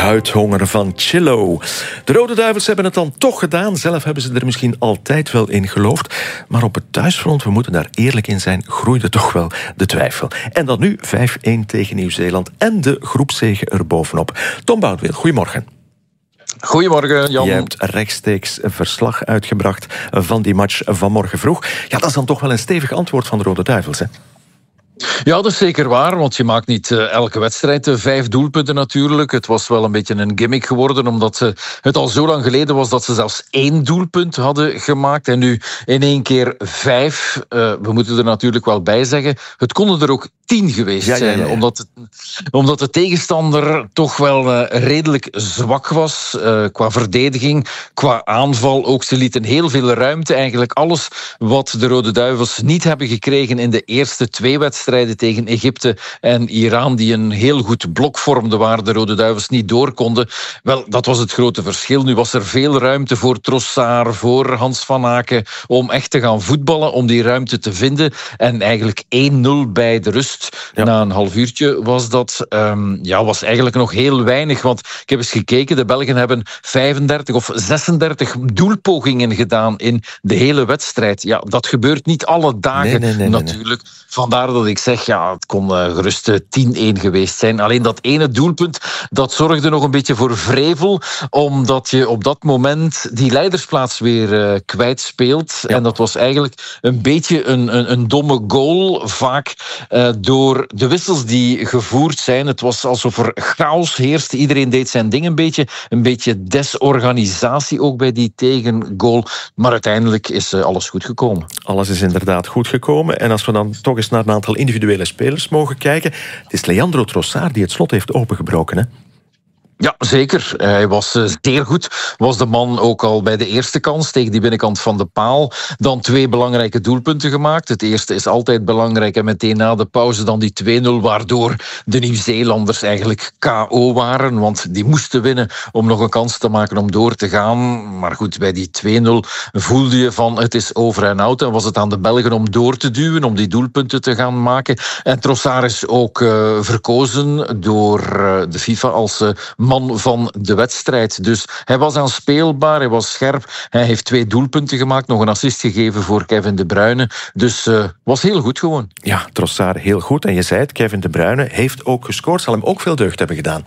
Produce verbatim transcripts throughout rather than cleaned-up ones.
Uithonger van Chillo. De Rode Duivels hebben het dan toch gedaan. Zelf hebben ze er misschien altijd wel in geloofd. Maar op het thuisfront, we moeten daar eerlijk in zijn, groeide toch wel de twijfel. En dan nu vijf-één tegen Nieuw-Zeeland en de groepszege erbovenop. Tom Boudewijn, goedemorgen. Goedemorgen, Jan. Je hebt rechtstreeks een verslag uitgebracht van die match van morgen vroeg. Ja, dat is dan toch wel een stevig antwoord van de Rode Duivels, hè? Ja, dat is zeker waar, want je maakt niet uh, elke wedstrijd uh, vijf doelpunten natuurlijk. Het was wel een beetje een gimmick geworden, omdat uh, het al zo lang geleden was dat ze zelfs één doelpunt hadden gemaakt. En nu in één keer vijf. Uh, we moeten er natuurlijk wel bij zeggen, het konden er ook tien geweest ja, zijn. Ja, ja, ja. Omdat, het, omdat de tegenstander toch wel uh, redelijk zwak was uh, qua verdediging, qua aanval. Ook ze lieten heel veel ruimte. Eigenlijk alles wat de Rode Duivels niet hebben gekregen in de eerste twee wedstrijden tegen Egypte en Iran, die een heel goed blok vormden waar de Rode Duivels niet door konden. Wel, dat was het grote verschil. Nu was er veel ruimte voor Trossard, voor Hans van Aken, om echt te gaan voetballen, om die ruimte te vinden. En eigenlijk één nul bij de rust. Ja. Na een half uurtje was dat um, ja, was eigenlijk nog heel weinig. Want ik heb eens gekeken, de Belgen hebben vijfendertig of zesendertig doelpogingen gedaan in de hele wedstrijd. Ja, dat gebeurt niet alle dagen nee, nee, nee, natuurlijk. Nee, nee. Vandaar dat ik zeg, ja, het kon uh, gerust tien-één geweest zijn. Alleen dat ene doelpunt, dat zorgde nog een beetje voor vrevel, omdat je op dat moment die leidersplaats weer uh, kwijtspeelt. Ja. En dat was eigenlijk een beetje een, een, een domme goal, vaak uh, door de wissels die gevoerd zijn. Het was alsof er chaos heerste. Iedereen deed zijn ding een beetje. Een beetje desorganisatie ook bij die tegengoal. Maar uiteindelijk is uh, alles goed gekomen. Alles is inderdaad goed gekomen. En als we dan toch eens naar een aantal individuele spelers mogen kijken. Het is Leandro Trossard die het slot heeft opengebroken, hè? Ja, zeker. Hij was uh, zeer goed. Was de man ook al bij de eerste kans tegen die binnenkant van de paal. Dan twee belangrijke doelpunten gemaakt. Het eerste is altijd belangrijk en meteen na de pauze dan die twee nul, waardoor de Nieuw-Zeelanders eigenlijk K O waren. Want die moesten winnen om nog een kans te maken om door te gaan. Maar goed, bij die twee nul voelde je van het is over en out. En was het aan de Belgen om door te duwen, om die doelpunten te gaan maken. En Trossard is ook uh, verkozen door uh, de FIFA als uh, man van de wedstrijd. Dus hij was aanspeelbaar, hij was scherp. Hij heeft twee doelpunten gemaakt, nog een assist gegeven voor Kevin De Bruyne. Dus uh, was heel goed gewoon. Ja, Trossard heel goed. En je zei het, Kevin De Bruyne heeft ook gescoord. Zal hem ook veel deugd hebben gedaan.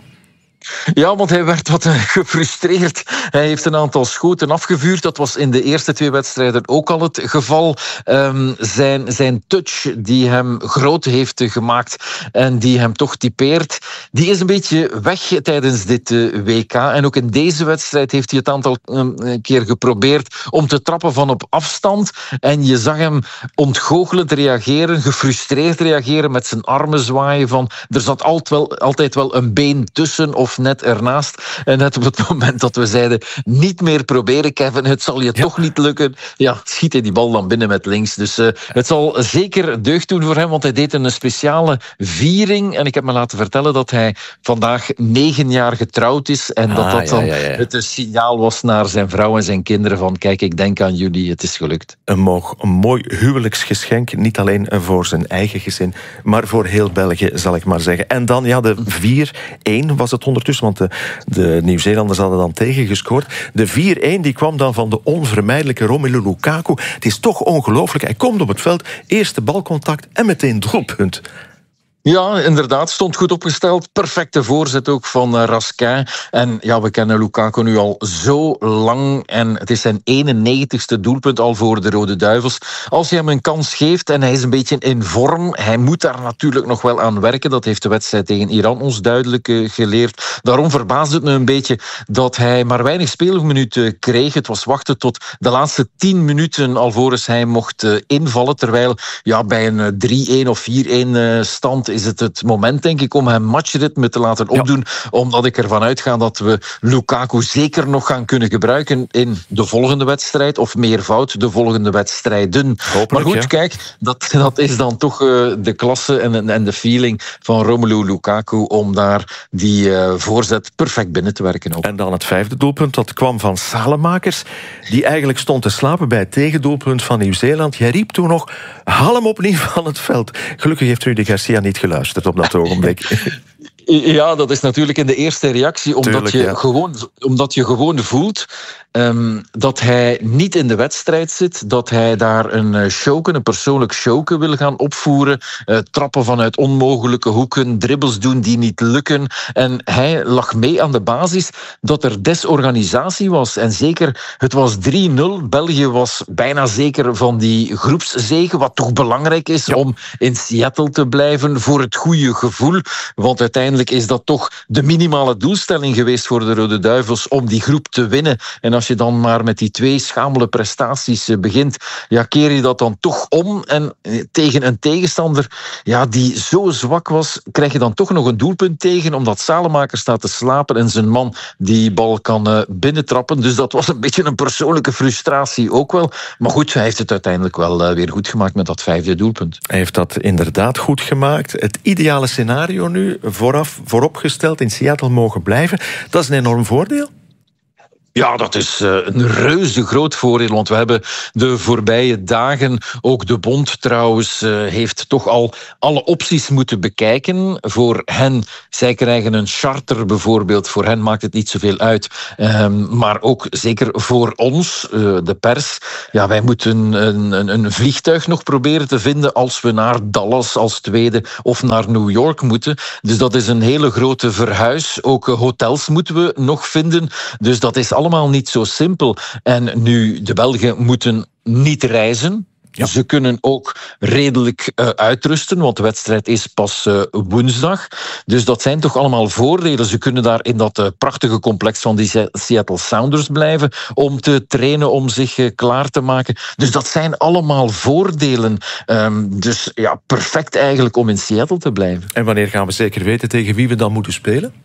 Ja, want hij werd wat gefrustreerd. Hij heeft een aantal schoten afgevuurd. Dat was in de eerste twee wedstrijden ook al het geval. Um, zijn, zijn touch die hem groot heeft gemaakt en die hem toch typeert, die is een beetje weg tijdens dit uh, W K. En ook in deze wedstrijd heeft hij het aantal um, een keer geprobeerd om te trappen van op afstand. En je zag hem ontgoochelend reageren, gefrustreerd reageren, met zijn armen zwaaien van er zat altijd wel, altijd wel een been tussen of net ernaast. En net op het moment dat we zeiden niet meer proberen, Kevin, het zal je ja. toch niet lukken. Ja, schiet hij die bal dan binnen met links. Dus uh, het zal zeker deugd doen voor hem, want hij deed een speciale viering. En ik heb me laten vertellen dat hij vandaag negen jaar getrouwd is. En ah, dat dat dan ja, ja, ja. het een signaal was naar zijn vrouw en zijn kinderen van kijk, ik denk aan jullie, het is gelukt. Een, moog, een mooi huwelijksgeschenk, niet alleen voor zijn eigen gezin, maar voor heel België, zal ik maar zeggen. En dan, ja, de vier-één was het ondertussen, want de, de Nieuw-Zeelanders hadden dan tegengescoord. De vier-één die kwam dan van de onvermijdelijke Romelu Lukaku. Het is toch ongelooflijk. Hij komt op het veld, eerste balcontact en meteen doelpunt. Ja, inderdaad, stond goed opgesteld. Perfecte voorzet ook van uh, Raskin. En ja, we kennen Lukaku nu al zo lang. En het is zijn eenennegentigste doelpunt al voor de Rode Duivels. Als je hem een kans geeft en hij is een beetje in vorm, hij moet daar natuurlijk nog wel aan werken. Dat heeft de wedstrijd tegen Iran ons duidelijk uh, geleerd. Daarom verbaasde het me een beetje dat hij maar weinig speelminuten kreeg. Het was wachten tot de laatste tien minuten alvorens hij mocht uh, invallen. Terwijl ja, bij een uh, drie-één of vier-één uh, stand is het het moment, denk ik, om hem matchritme te laten opdoen. Ja. Omdat ik ervan uitga dat we Lukaku zeker nog gaan kunnen gebruiken in de volgende wedstrijd, of meervoud de volgende wedstrijden. Hopelijk, maar goed, ja. Kijk, dat, dat is dan toch uh, de klasse en, en de feeling van Romelu Lukaku om daar die uh, voorzet perfect binnen te werken. Ook. En dan het vijfde doelpunt, dat kwam van Salemakers, die eigenlijk stond te slapen bij het tegendoelpunt van Nieuw-Zeeland. Jij riep toen nog, haal hem opnieuw van het veld. Gelukkig heeft Rudy Garcia niet geluisterd op dat ogenblik. Ja, dat is natuurlijk in de eerste reactie, omdat, Tuurlijk, je, ja. gewoon, omdat je gewoon voelt um, dat hij niet in de wedstrijd zit, dat hij daar een showke, een persoonlijk showke wil gaan opvoeren, uh, trappen vanuit onmogelijke hoeken, dribbels doen die niet lukken. En hij lag mee aan de basis dat er desorganisatie was. En zeker, het was drie nul. België was bijna zeker van die groepszege, wat toch belangrijk is ja. om in Seattle te blijven voor het goede gevoel. Want uiteindelijk is dat toch de minimale doelstelling geweest voor de Rode Duivels om die groep te winnen. En als je dan maar met die twee schamele prestaties begint, ja, keer je dat dan toch om. En tegen een tegenstander ja, die zo zwak was, krijg je dan toch nog een doelpunt tegen, omdat Salemaker staat te slapen en zijn man die bal kan uh, binnentrappen. Dus dat was een beetje een persoonlijke frustratie ook wel. Maar goed, hij heeft het uiteindelijk wel uh, weer goed gemaakt met dat vijfde doelpunt. Hij heeft dat inderdaad goed gemaakt. Het ideale scenario nu, vooraf vooropgesteld, in Seattle mogen blijven. Dat is een enorm voordeel. Ja, dat is uh, een reuze groot voordeel, want we hebben de voorbije dagen, ook de bond trouwens, uh, heeft toch al alle opties moeten bekijken. Voor hen, zij krijgen een charter bijvoorbeeld, voor hen maakt het niet zoveel uit. Um, maar ook zeker voor ons, uh, de pers, ja, wij moeten een, een, een vliegtuig nog proberen te vinden als we naar Dallas als tweede of naar New York moeten. Dus dat is een hele grote verhuis. Ook uh, hotels moeten we nog vinden. Dus dat is allemaal niet zo simpel. En nu, de Belgen moeten niet reizen. Ja. Ze kunnen ook redelijk uh, uitrusten, want de wedstrijd is pas uh, woensdag. Dus dat zijn toch allemaal voordelen. Ze kunnen daar in dat uh, prachtige complex van die Seattle Sounders blijven om te trainen, om zich uh, klaar te maken. Dus dat zijn allemaal voordelen. Um, dus ja, perfect eigenlijk om in Seattle te blijven. En wanneer gaan we zeker weten tegen wie we dan moeten spelen?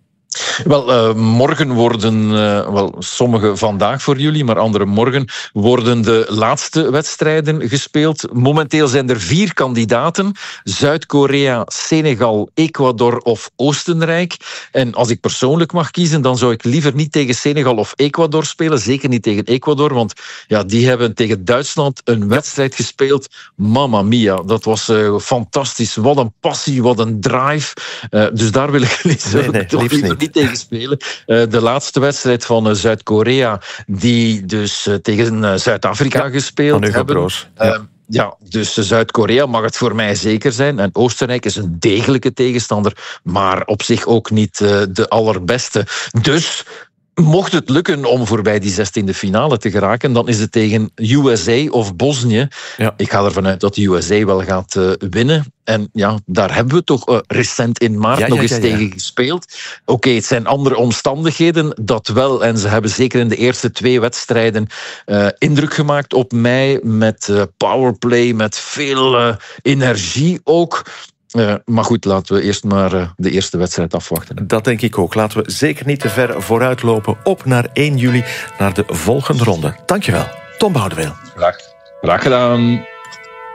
Wel, uh, morgen worden, uh, wel, sommige vandaag voor jullie, maar andere morgen, worden de laatste wedstrijden gespeeld. Momenteel zijn er vier kandidaten. Zuid-Korea, Senegal, Ecuador of Oostenrijk. En als ik persoonlijk mag kiezen, dan zou ik liever niet tegen Senegal of Ecuador spelen. Zeker niet tegen Ecuador, want ja, die hebben tegen Duitsland een wedstrijd gespeeld. Mamma mia, dat was uh, fantastisch. Wat een passie, wat een drive. Uh, dus daar wil ik liever, nee, nee, toch liever niet. niet tegen spelen. Uh, de laatste wedstrijd van uh, Zuid-Korea, die dus uh, tegen uh, Zuid-Afrika ja, gespeeld hebben. Broos, ja. Uh, ja, dus uh, Zuid-Korea mag het voor mij zeker zijn. En Oostenrijk is een degelijke tegenstander, maar op zich ook niet uh, de allerbeste. Dus mocht het lukken om voorbij die zestiende finale te geraken, dan is het tegen U S A of Bosnië. Ja. Ik ga ervan uit dat de U S A wel gaat uh, winnen. En ja, daar hebben we toch uh, recent in maart ja, nog ja, eens ja, ja. tegen gespeeld. Oké, okay, het zijn andere omstandigheden, dat wel. En ze hebben zeker in de eerste twee wedstrijden uh, indruk gemaakt op mij. Met uh, powerplay, met veel uh, energie ook. Uh, maar goed, laten we eerst maar uh, de eerste wedstrijd afwachten. Dat denk ik ook. Laten we zeker niet te ver vooruitlopen. Op naar één juli, naar de volgende ronde. Dankjewel, Tom Boudeweel. Graag, graag gedaan.